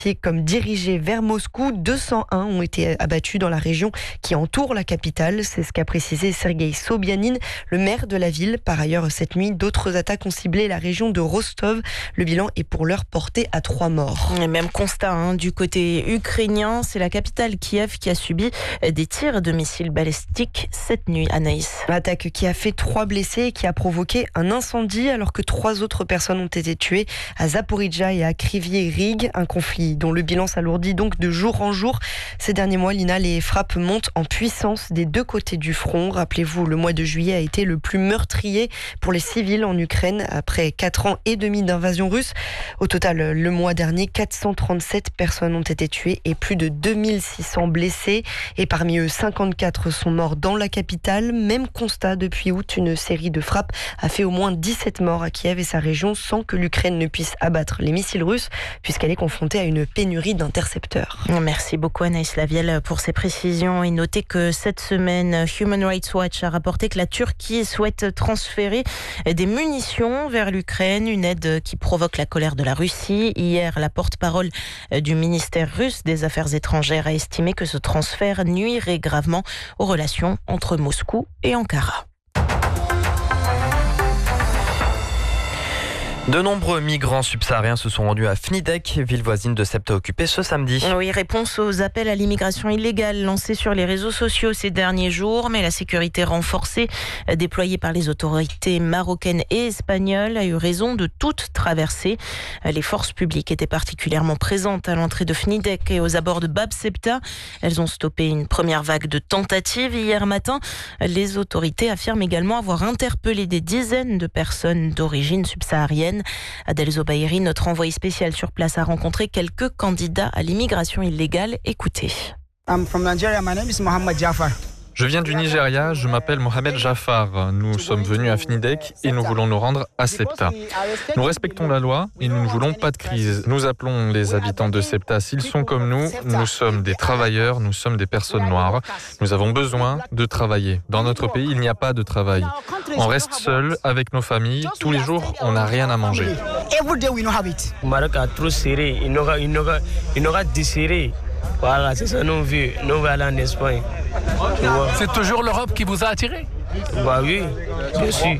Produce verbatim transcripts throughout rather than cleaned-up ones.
comme dirigés vers Moscou. deux cent un ont été abattus dans la région qui entoure la capitale. C'est ce qu'a précisé Sergueï Sobyanin, le maire de la ville. Par ailleurs, cette nuit, d'autres attaques ont ciblé la région de Rostov. Le bilan est pour l'heure porté à trois morts. Et même constat hein, du côté ukrainien, c'est la capitale Kiev qui a subi des tirs de missiles balistiques cette nuit. Anaïs. L'attaque qui a fait trois blessés et qui a provoqué un incendie alors que trois autres personnes ont été tuées à Zaporijja et à Kryvyi Rih. Un conflit dont le bilan s'alourdit donc de jour en jour. Ces derniers mois, Lina, les frappes montent en puissance des deux côtés du front. Rappelez-vous, le mois de juillet a été le plus meurtrier pour les civils en Ukraine après quatre ans et demi d'invasion russe. Au total, le mois dernier, quatre cent trente-sept personnes ont été tuées et plus de deux mille six cents blessés. Et parmi eux, cinquante-quatre sont morts dans la capitale. Même constat depuis août, une série de frappes a fait au moins dix-sept morts à Kiev et sa région sans que l'Ukraine ne puisse abattre les missiles russes puisqu'elle est confrontée à une pénurie d'intercepteurs. Merci beaucoup Anaïs Lavielle pour ces précisions. Et notez que cette semaine, Human Rights Watch a rapporté que la Turquie souhaite transférer des munitions vers l'Ukraine, une aide qui provoque la colère de la Russie. Hier, la porte-parole du ministère russe des Affaires étrangères a estimé que ce transfert nuirait gravement aux relations entre Moscou et Ankara. De nombreux migrants subsahariens se sont rendus à Fnidek, ville voisine de Septa occupée ce samedi. Oui, réponse aux appels à l'immigration illégale lancés sur les réseaux sociaux ces derniers jours, mais la sécurité renforcée déployée par les autorités marocaines et espagnoles a eu raison de toute traversée. Les forces publiques étaient particulièrement présentes à l'entrée de Fnidek et aux abords de Bab Septa. Elles ont stoppé une première vague de tentatives hier matin. Les autorités affirment également avoir interpellé des dizaines de personnes d'origine subsaharienne. Adel Zobairi, notre envoyé spécial sur place, a rencontré quelques candidats à l'immigration illégale. Écoutez. I'm from Nigeria. My name is Mohammed Jafar. Je viens du Nigeria, je m'appelle Mohamed Jafar. Nous sommes venus à Fnidek et nous voulons nous rendre à Septa. Nous respectons la loi et nous ne voulons pas de crise. Nous appelons les habitants de Septa s'ils sont comme nous. Nous sommes des travailleurs, nous sommes des personnes noires. Nous avons besoin de travailler. Dans notre pays, il n'y a pas de travail. On reste seul avec nos familles. Tous les jours, on n'a rien à manger. Le Maroc a trop serré, il n'aura, il n'aura, il n'aura desserré. Voilà, c'est ça nos vies. Nous allons aller en Espagne. C'est toujours l'Europe qui vous a attiré? Bah oui, bien sûr.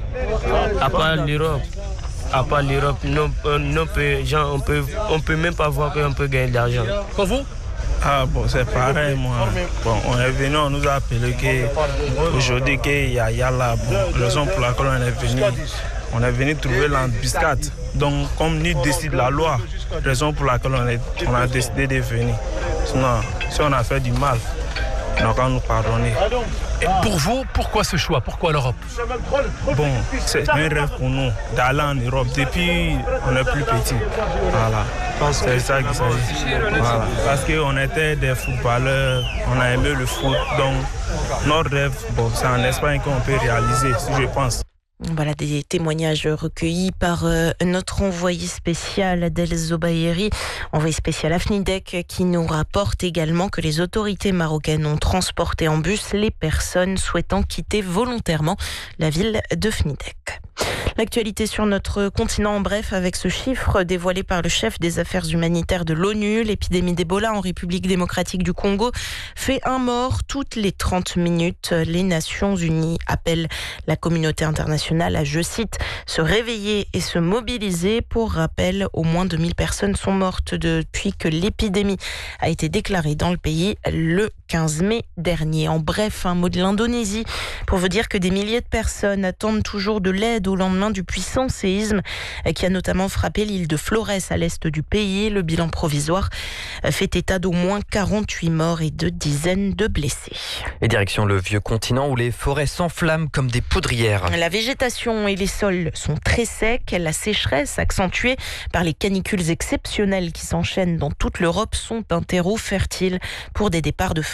À part l'Europe, à part l'Europe, non, non, on peut, on peut même pas voir qu'on peut gagner de l'argent. Pour vous? Ah bon, c'est pareil, moi. Bon, on est venu, on nous a appelé qu'aujourd'hui qu'il y a Yalla. Bon, raison pour laquelle on est venu. On est venu trouver l'embuscade. Donc, comme nous décide la loi, raison pour laquelle on, est, on a décidé de venir. Sinon, si on a fait du mal, on n'a qu'à nous pardonner. Et pour vous, pourquoi ce choix? Pourquoi l'Europe? Bon, c'est un rêve pour nous d'aller en Europe depuis on est plus petit. Voilà. C'est ça qu'il s'agit. Voilà. Parce qu'on était des footballeurs, on a aimé le foot. Donc, notre rêve, bon, c'est en Espagne qu'on peut réaliser, si je pense. Voilà des témoignages recueillis par euh, notre envoyé spécial Adel Zobairi, envoyé spécial à Fnidek, qui nous rapporte également que les autorités marocaines ont transporté en bus les personnes souhaitant quitter volontairement la ville de Fnidek. L'actualité sur notre continent en bref avec ce chiffre dévoilé par le chef des affaires humanitaires de l'ONU. L'épidémie d'Ebola en République démocratique du Congo fait un mort toutes les trente minutes. Les Nations Unies appellent la communauté internationale à, je cite, se réveiller et se mobiliser. Pour rappel, au moins deux mille personnes sont mortes depuis que l'épidémie a été déclarée dans le pays le quinze mai dernier. En bref, un mot de l'Indonésie pour vous dire que des milliers de personnes attendent toujours de l'aide au lendemain du puissant séisme qui a notamment frappé l'île de Flores à l'est du pays. Le bilan provisoire fait état d'au moins quarante-huit morts et de dizaines de blessés. Et direction le vieux continent où les forêts s'enflamment comme des poudrières. La végétation et les sols sont très secs. La sécheresse, accentuée par les canicules exceptionnelles qui s'enchaînent dans toute l'Europe, sont un terreau fertile pour des départs de feu.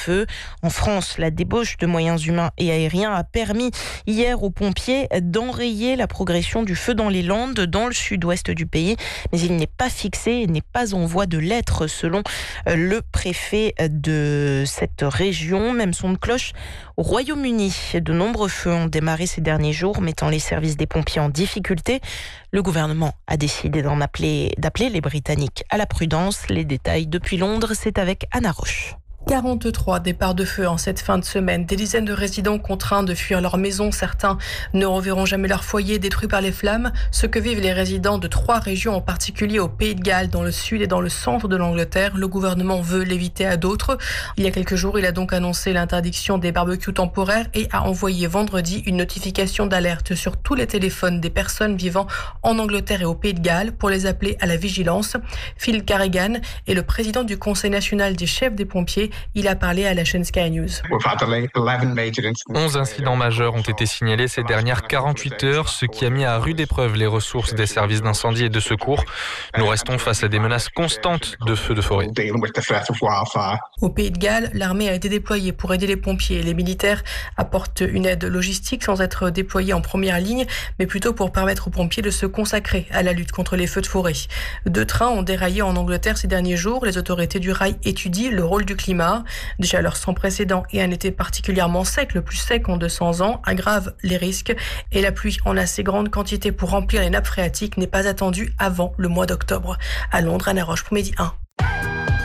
feu. En France, la débauche de moyens humains et aériens a permis hier aux pompiers d'enrayer la progression du feu dans les Landes, dans le sud-ouest du pays. Mais il n'est pas fixé et n'est pas en voie de l'être, selon le préfet de cette région. Même son de cloche au Royaume-Uni. De nombreux feux ont démarré ces derniers jours, mettant les services des pompiers en difficulté. Le gouvernement a décidé d'en appeler, d'appeler les Britanniques à la prudence. Les détails depuis Londres, c'est avec Anna Roche. quarante-trois départs de feu en cette fin de semaine. Des dizaines de résidents contraints de fuir leur maison. Certains ne reverront jamais leur foyer détruit par les flammes. Ce que vivent les résidents de trois régions, en particulier au Pays de Galles, dans le sud et dans le centre de l'Angleterre. Le gouvernement veut l'éviter à d'autres. Il y a quelques jours, il a donc annoncé l'interdiction des barbecues temporaires et a envoyé vendredi une notification d'alerte sur tous les téléphones des personnes vivant en Angleterre et au Pays de Galles pour les appeler à la vigilance. Phil Carrigan est le président du Conseil national des chefs des pompiers. Il a parlé à la chaîne Sky News. onze incidents majeurs ont été signalés ces dernières quarante-huit heures, ce qui a mis à rude épreuve les ressources des services d'incendie et de secours. Nous restons face à des menaces constantes de feux de forêt. Au Pays de Galles, l'armée a été déployée pour aider les pompiers. Les militaires apportent une aide logistique sans être déployés en première ligne, mais plutôt pour permettre aux pompiers de se consacrer à la lutte contre les feux de forêt. Deux trains ont déraillé en Angleterre ces derniers jours. Les autorités du rail étudient le rôle du climat. Des chaleurs sans précédent et un été particulièrement sec, le plus sec en deux cents ans, aggravent les risques. Et la pluie en assez grande quantité pour remplir les nappes phréatiques n'est pas attendue avant le mois d'octobre. À Londres, Anna Roche pour Midi un.